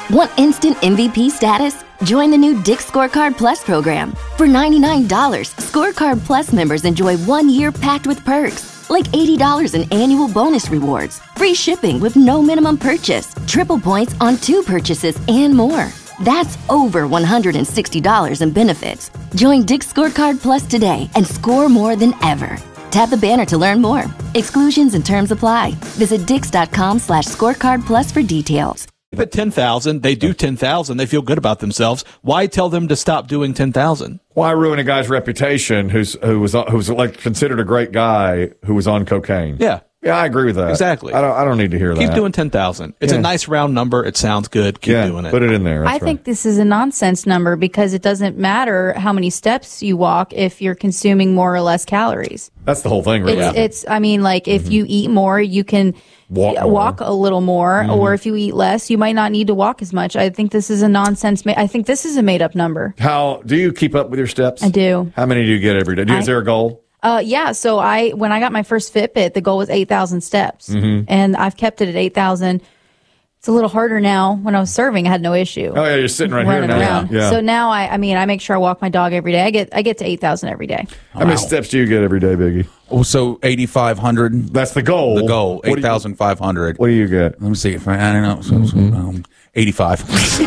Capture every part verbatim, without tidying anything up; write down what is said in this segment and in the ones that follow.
Want instant M V P status? Join the new Dick's Scorecard Plus program. For ninety-nine dollars, Scorecard Plus members enjoy one year packed with perks, like eighty dollars in annual bonus rewards, free shipping with no minimum purchase, triple points on two purchases, and more. That's over one hundred sixty dollars in benefits. Join Dick's Scorecard Plus today and score more than ever. Tap the banner to learn more. Exclusions and terms apply. Visit dix.com slash scorecard plus for details. At ten thousand, they do ten thousand. They feel good about themselves. Why tell them to stop doing ten thousand? Why ruin a guy's reputation who's who was who was like considered a great guy who was on cocaine? Yeah. Yeah, I agree with that. Exactly. I don't I don't need to hear Keep that. Keep doing ten thousand. It's yeah. a nice round number. It sounds good. Keep yeah, doing it. Put it in there. That's I right. think this is a nonsense number because it doesn't matter how many steps you walk if you're consuming more or less calories. That's the whole thing, really. It's, it's I mean, like, if mm-hmm. you eat more, you can walk, walk a little more, mm-hmm. or if you eat less, you might not need to walk as much. I think this is a nonsense. Ma- I think this is a made-up number. How do you keep up with your steps? I do. How many do you get every day? Do you, I, is there a goal? Uh, yeah. So I, when I got my first Fitbit, the goal was eight thousand steps, mm-hmm. and I've kept it at eight thousand. It's a little harder now. When I was serving, I had no issue. Oh yeah, you're sitting right running here now. Around. Yeah. So now I, I mean, I make sure I walk my dog every day. I get, I get to eight thousand every day. How wow. many steps do you get every day, Biggie? Oh, so eighty-five hundred. That's the goal. The goal, eight thousand five hundred. What do you get? Let me see. If I, I don't know. So, mm-hmm. so, um, eighty-five.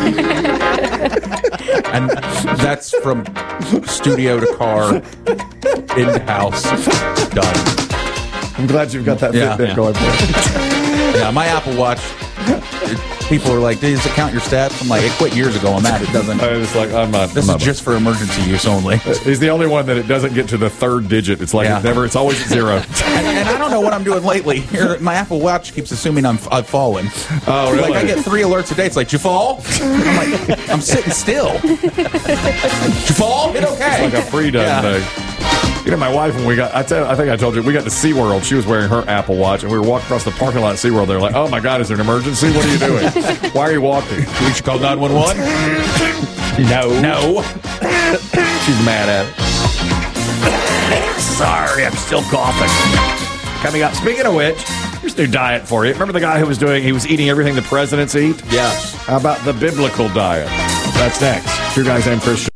And that's from studio to car, into house, done. I'm glad you've got that yeah, Fitbit yeah. going for you. Yeah, my Apple Watch, it, people are like, does it count your steps? I'm like, it quit years ago on that. It doesn't. I was like, I'm not. This I'm is not just for emergency use only. He's the only one that it doesn't get to the third digit. It's like yeah. it never, it's always at zero. and, and I don't know what I'm doing lately. Here, my Apple Watch keeps assuming I'm, I've fallen. Oh, really? Like, I get three alerts a day. It's like, did you fall? I'm like, I'm sitting still. Did you fall? It okay. It's like a freedom yeah. day. You know, my wife, when we got, I, tell, I think I told you, we got to SeaWorld. She was wearing her Apple Watch, and we were walking across the parking lot at SeaWorld. They're like, oh, my God, is there an emergency? What are you doing? Why are you walking? We should call nine one one? No. No. She's mad at it. Sorry, I'm still coughing. Coming up, speaking of which, here's a new diet for you. Remember the guy who was doing, he was eating everything the presidents eat? Yes. How about the biblical diet? That's next. Two guys named Chris.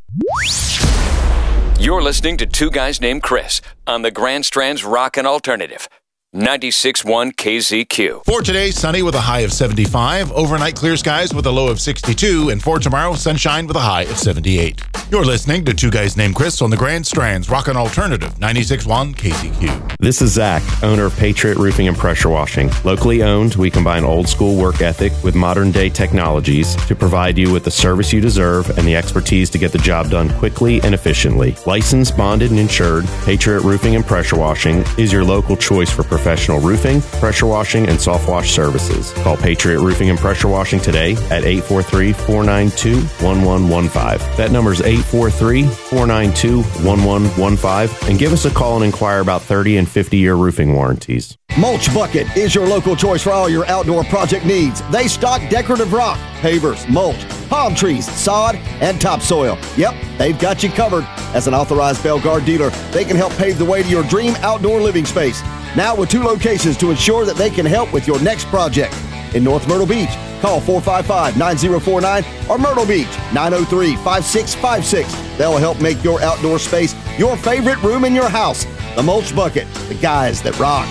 You're listening to Two Guys Named Chris on the Grand Strand's Rockin' Alternative, ninety-six point one K Z Q. For today, sunny with a high of seventy-five. Overnight, clear skies with a low of sixty-two. And for tomorrow, sunshine with a high of seventy-eight. You're listening to Two Guys Named Chris on the Grand Strand's Rockin' Alternative, ninety-six point one K Z Q. This is Zach, owner of Patriot Roofing and Pressure Washing. Locally owned, we combine old school work ethic with modern day technologies to provide you with the service you deserve and the expertise to get the job done quickly and efficiently. Licensed, bonded, and insured, Patriot Roofing and Pressure Washing is your local choice for professional roofing, pressure washing, and soft wash services. Call Patriot Roofing and Pressure Washing today at eight four three, four nine two, one one one five. That number is eight four three, four nine two, one one one five, and give us a call and inquire about thirty and fifty year roofing warranties. Mulch Bucket is your local choice for all your outdoor project needs. They stock decorative rock, pavers, mulch, palm trees, sod, and topsoil. Yep, they've got you covered. As an authorized Belgard dealer, they can help pave the way to your dream outdoor living space. Now with two locations to ensure that they can help with your next project. In North Myrtle Beach, call four five five, nine zero four nine or Myrtle Beach, nine oh three, five six five six. They'll help make your outdoor space your favorite room in your house. The Mulch Bucket, the guys that rock.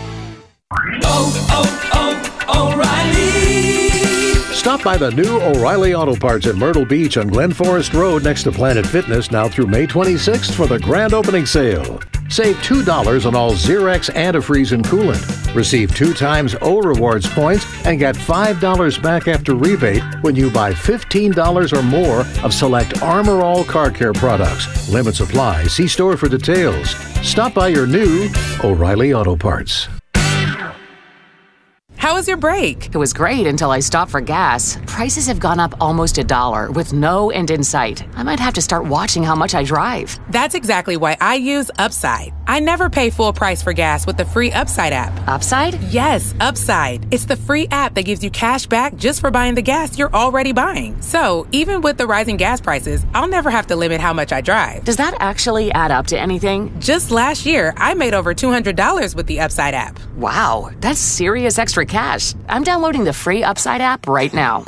Oh, oh, oh, O'Reilly. Stop by the new O'Reilly Auto Parts at Myrtle Beach on Glen Forest Road next to Planet Fitness now through May twenty-sixth for the grand opening sale. Save two dollars on all Xerox antifreeze and coolant. Receive two times O Rewards points and get five dollars back after rebate when you buy fifteen dollars or more of select Armor All car care products. Limits apply. See store for details. Stop by your new O'Reilly Auto Parts. How was your break? It was great until I stopped for gas. Prices have gone up almost a dollar with no end in sight. I might have to start watching how much I drive. That's exactly why I use Upside. I never pay full price for gas with the free Upside app. Upside? Yes, Upside. It's the free app that gives you cash back just for buying the gas you're already buying. So even with the rising gas prices, I'll never have to limit how much I drive. Does that actually add up to anything? Just last year, I made over two hundred dollars with the Upside app. Wow, that's serious extra cash. I'm downloading the free Upside app right now.